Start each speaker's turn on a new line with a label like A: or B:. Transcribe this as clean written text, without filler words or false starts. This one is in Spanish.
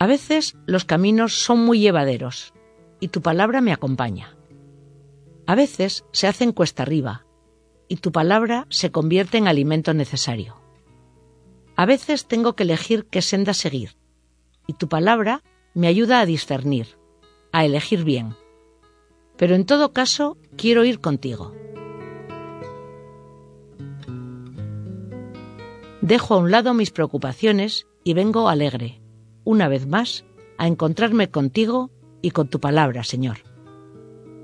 A: A veces los caminos son muy llevaderos y tu palabra me acompaña. A veces se hacen cuesta arriba y tu palabra se convierte en alimento necesario. A veces tengo que elegir qué senda seguir y tu palabra me ayuda a discernir, a elegir bien. Pero en todo caso, quiero ir contigo. Dejo a un lado mis preocupaciones y vengo alegre, una vez más, a encontrarme contigo y con tu palabra, Señor.